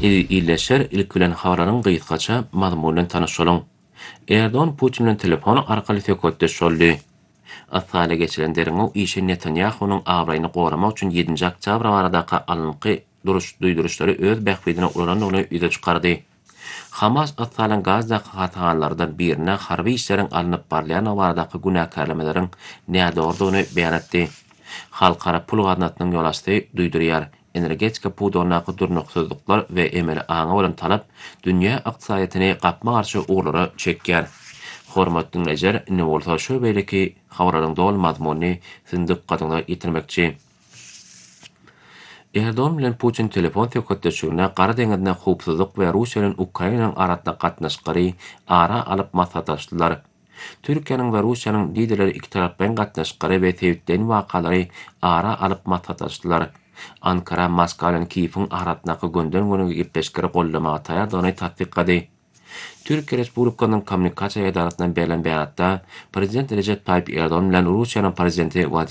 İlleşer ilk bilen habarlaryň gyýytgaça mazmunyny tanyşalyň. Erdogan Putin bilen telefon arkaly söhbetdeş boldy. Atala geçiren deriňi işe Netanyahu'nun abraýyny goramak üçin 7-nji oktyabr baradaky alınky duýduruşlary öz bähbidine ulananyny ýüze çykardy. Hamas Atalan Gazda hatalardan birine harbi işlerin alınıp barlayan baradaky günäkärlemelerin nädordugyny beýan etdi. Halkara pul gaznatynyň ýol açdy duýdurýar. Energetika pudonaky durnuksuzluklar we emeli aňa bolan talap dünýä ykdysadyny gapma garşy uğurlara çekýär. Hormatly dinleýijiler, ine bolsa şo beýleki habarlaryň dol mazmuny siziň dikkatiňize ýetirmekçi. Erdogan bilen Putin telefon söhbetdeşigine Gara deňizine howpsuzlyk we Russiýanyň Ukrainanyň arasyna gatnaşyklary ara alyp maslahatlaşdylar. Türkiýanyň we Russiýanyň liderleri iki tarapdan gatnaşyklary we tebitden wakalary ara alyp maslahatlaşdylar. Ankara Moskwa bilen Kiýewiň arasyna gönden göne gepleşikleri gollamaga taýýardygyny tatbik etdi. Türkiýe Respublikasynyň kommunikasiýa edaratyndan berilen beýanatda Prezident Recep Tayyip Erdogan bilen Russiýanyň prezidenti